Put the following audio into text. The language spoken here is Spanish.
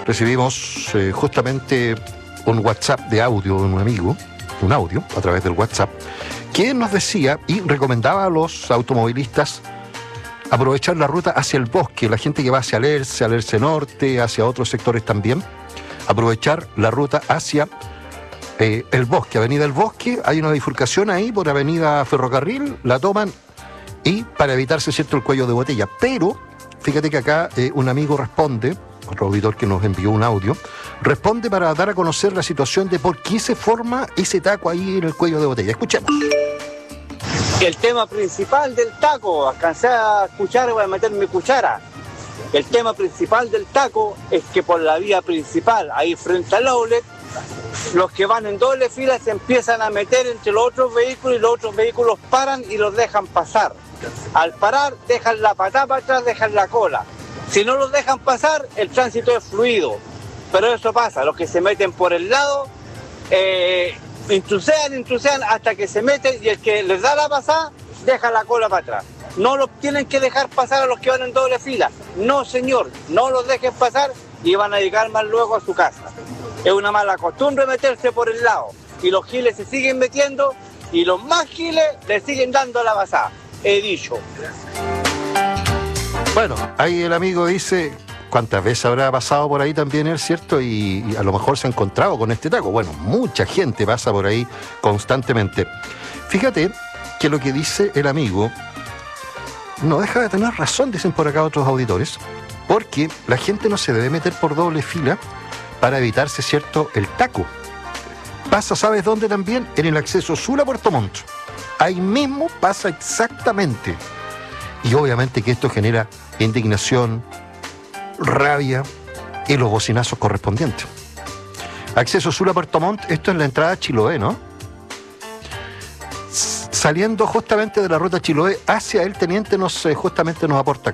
recibimos justamente un WhatsApp de audio de un amigo, un audio a través del WhatsApp, que nos decía y recomendaba a los automovilistas aprovechar la ruta hacia el bosque, la gente que va hacia Alerce Norte, hacia otros sectores también, aprovechar la ruta hacia el bosque, Avenida El Bosque. Hay una bifurcación ahí por Avenida Ferrocarril, la toman y para evitarse, ¿cierto?, el cuello de botella. Pero fíjate que acá un amigo responde, otro auditor que nos envió un audio, responde para dar a conocer la situación de por qué se forma ese taco ahí en el cuello de botella. Escuchemos. El tema principal del taco, alcancé a escuchar, voy a meter mi cuchara. El tema principal del taco es que por la vía principal, ahí frente al outlet, los que van en doble fila se empiezan a meter entre los otros vehículos y los otros vehículos paran y los dejan pasar. Al parar, dejan la patada para atrás, dejan la cola. Si no los dejan pasar, el tránsito es fluido. Pero eso pasa, los que se meten por el lado, intrusean hasta que se meten y el que les da la pasada, deja la cola para atrás. No los tienen que dejar pasar a los que van en doble fila. No, señor, no los dejen pasar y van a llegar más luego a su casa. Es una mala costumbre meterse por el lado. Y los giles se siguen metiendo y los más giles le siguen dando la pasada. He dicho. Bueno, ahí el amigo dice cuántas veces habrá pasado por ahí también él, ¿cierto? Y a lo mejor se ha encontrado con este taco. Bueno, mucha gente pasa por ahí constantemente. Fíjate que lo que dice el amigo no deja de tener razón, dicen por acá otros auditores, porque la gente no se debe meter por doble fila para evitarse, ¿cierto?, el taco. Pasa, ¿sabes dónde también? En el acceso sur a Puerto Montt. Ahí mismo pasa exactamente. Y obviamente que esto genera indignación, rabia y los bocinazos correspondientes. Acceso sur a Puerto Montt, esto es la entrada a Chiloé, ¿no? Saliendo justamente de la ruta Chiloé hacia el Teniente justamente nos aporta